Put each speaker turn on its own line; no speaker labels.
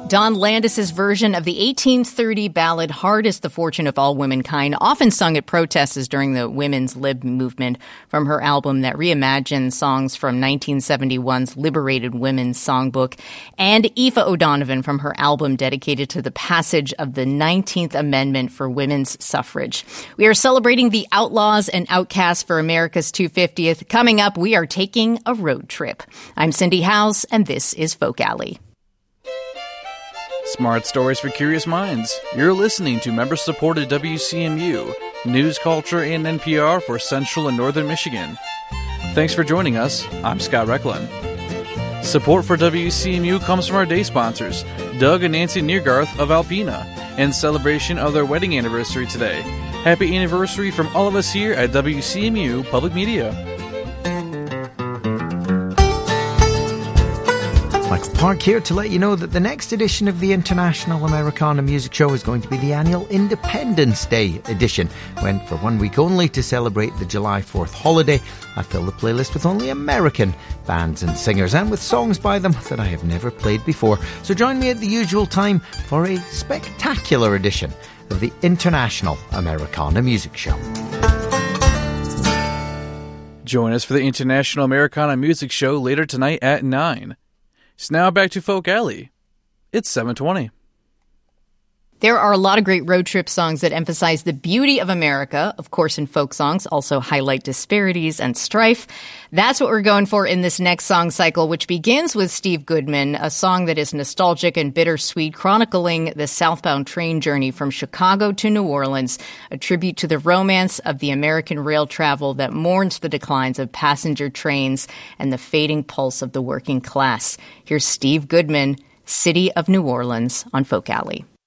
Don Landis's version of the 1830 ballad Hard is the Fortune of All Womankind, often sung at protests during the women's lib movement, from her album that reimagined songs from 1971's Liberated Women's Songbook, and Aoife O'Donovan from her album dedicated to the passage of the 19th Amendment for women's suffrage. We are celebrating the outlaws and outcasts for America's 250th. Coming up, we are taking a road trip. I'm Cindy Howes, and this is Folk Alley.
Smart stories for curious minds. You're listening to member-supported WCMU, news, culture, and NPR for Central and Northern Michigan. Thanks for joining us. I'm Scott Recklin. Support for WCMU comes from our day sponsors, Doug and Nancy Neergarth of Alpena, in celebration of their wedding anniversary today. Happy anniversary from all of us here at WCMU Public Media.
Michael Park here to let you know that the next edition of the International Americana Music Show is going to be the annual Independence Day edition, when for 1 week only to celebrate the July 4th holiday, I fill the playlist with only American bands and singers, and with songs by them that I have never played before. So join me at the usual time for a spectacular edition of the International Americana Music Show.
Join us for the International Americana Music Show later tonight at 9. So now back to Folk Alley. It's 7:20.
There are a lot of great road trip songs that emphasize the beauty of America, of course, in folk songs, also highlight disparities and strife. That's what we're going for in this next song cycle, which begins with Steve Goodman, a song that is nostalgic and bittersweet, chronicling the southbound train journey from Chicago to New Orleans, a tribute to the romance of the American rail travel that mourns the declines of passenger trains and the fading pulse of the working class. Here's Steve Goodman, City of New Orleans on Folk Alley.